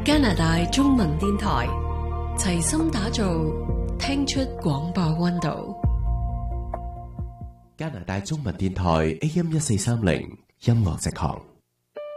加拿大中文電台齊心打造聽出廣播溫度。 加拿大中文電台 AM 1430音樂直航。